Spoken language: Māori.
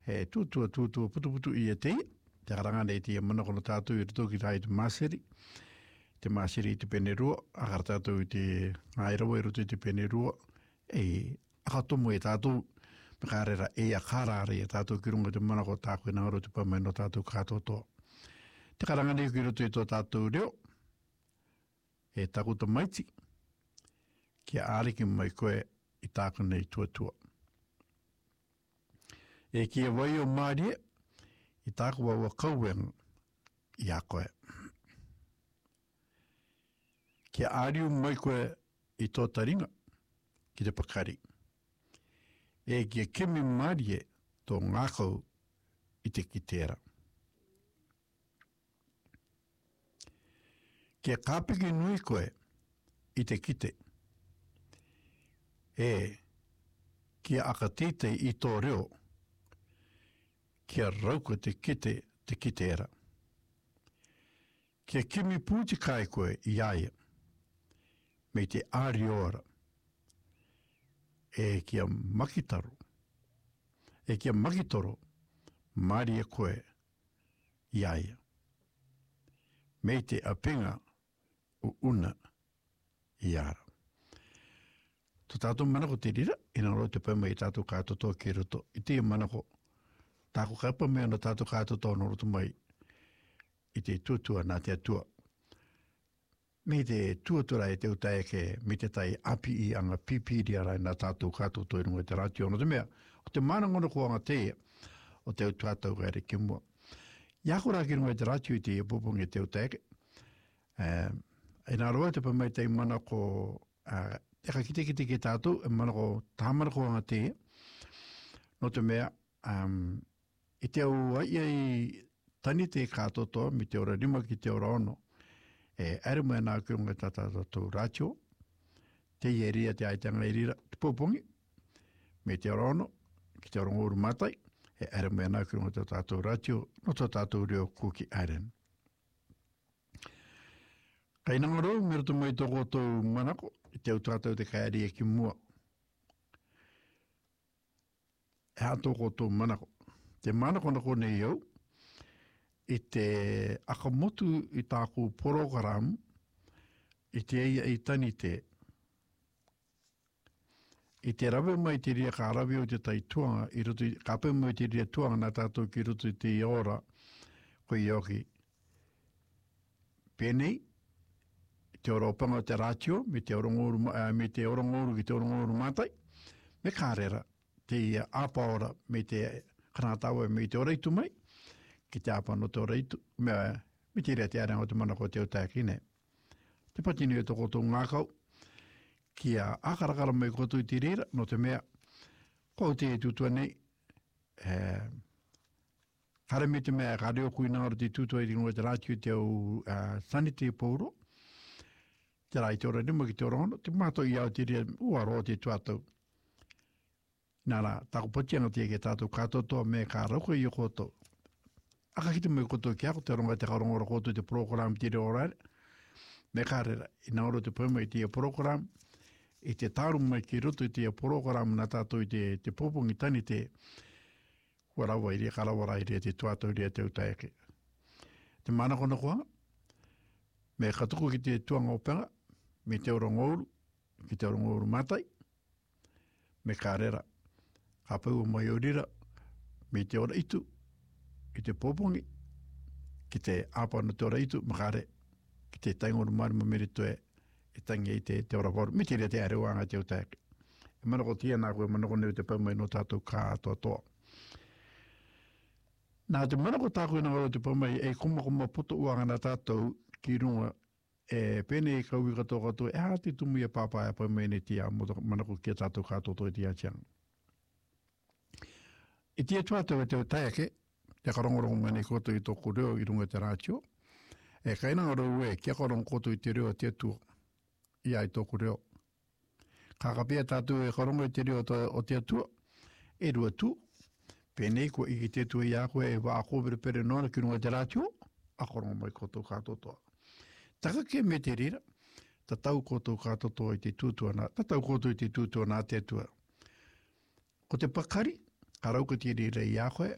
he tutua putu I te karanga nei te mana kono tātou I roto ki tai te maseri. Te maseri te penerua, akar tātou I te ngairawa I roto I te penerua, akatomo e tātou, mekarera a karare e tātou ki runga te mana ko tākoe nangaro te pamai no tātou kātotoa. Te karanga nei ki roto I tō tātou reo, takuta maiti, kia āriki mai koe I tāku nei tuatua. Kia wai o Mārie, I tāku waua kauenga I a koe. Kia āriu mai koe I tō taringa, ki te pakari. Kia kimi Mārie tō ngākau I te kitera. Kia kāpiki nui koe I te kite. Kia akatite I tō reo, kia rauka te kitera. Kia kimi pūti kai koe I aia, me te āri ora. Kia makitaro. Kia makitoro, Māria koe I aia. Me te apinga o una I ara. Tō tātou manako te rira, ina roi te paima I tātou kātotoa ki roto. I te manako, tāko kaipa mea no tātou kātotoa no roto mai I te tuatua nā te atua. Me te tuatura e te utai ke me te tai api I anga pipiri arai nā tātou kātotoa I runga te ratio. No te mea, o te manangona ko anga te o te utuatau gaire ki mua. Iakura ki runga te ratio I te ipupungi te utai ke. E nā roa te pamai te mana ko e ka kite ki tātou e mana ko tāmana ko anga te no te mea I te au ai tani te kātotoa mi te ora rima ki te ora ono ere mea nā kurunga tātou rātio te ieria te aitanga irira te pōpongi me te ora ono ki te ora ngōru mātai ere mea nā kurunga tātou rātio no tō tātou reo kuki airen. Kai nangaro, mero tu mai toko tō manako, I te utātou te kaeri e ki mua. E hā toko tō manako. Te manako na kone iau, I te akamotu I tāku program, I te eia I tani te. I te rawe mai te ria ka rawe o te tai tuanga, I roto ka pau mai te ria tuanga nā tātou ki roto I te ora, koe ioki. Penei, te ora opanga te rātio, me te ora ngōru ki te ora ngōru mātai, me kārera, te āpaora me te kanātaua me te ora itu mai, ki te āpa no te ora itu, me te rea te aranga o te mana ko te utaki ne. Te patini o toko tō ngākau, ki a ākarakara mai koto I te rira, no te mea, ko te e tutua nei, kare me te mea, ka reo kui nangaro te tutua I ringoa te rātio te au sani te pōro, te rai te ora rima ki te ora ono, te mātou I au te rea, ua roa te tuatau. Nāra, tāko potianga te ke tātou kātotoa me kā rauka I o koto. Aka ki te mai koto ki ako, te ronga te karongora koto te program te reo orare, me kārera, I nauro te pēma I te program, I te tāru mai ki roto I te program na tātou I te pōpongi tani te warawa I rea karawara I rea te tuatau I rea te utaeke. Te manakona koanga, me katuku ki te tuanga opanga, me te ora ngōru, ki te ora ngōru mātai, me kārera, ka pau o mai orira, me te ora itu, ki te pōpongi, ki te āpana te ora itu, makare, ki te taingoru marima meritoe, e tangi I te ora koru, me te rea te areuanga te utaeke. E manako tia nā koe manako neu te paumai no tātou kā atoa toa. Nā te manako tākoe nā ora te paumai, e kuma poto uanga nā tātou, ki runga, pene kauwi katoa, te tumu ia pāpāia paumai ne tia, manako kia tātou kātoto I tia tianga. I tia tuatau te taiake, te karongorongo mani koto I tōku reo I runga te rātio, kaina ngaro kia karongo koto I te reo te tua, I ai tōku reo. Kakapia tātou karongo I te reo o te atua, rua tu, penei ko I te tua I a koe wa a kōpere pere nōna ki runga te rātio, a karongo mai koto kātotoa. Taka ke me te rira, tatau koto kātotoa I te tūtua nā, tatau koto I te tūtua nā te tua. Ko te pakari, ka rauka te rira I a koe,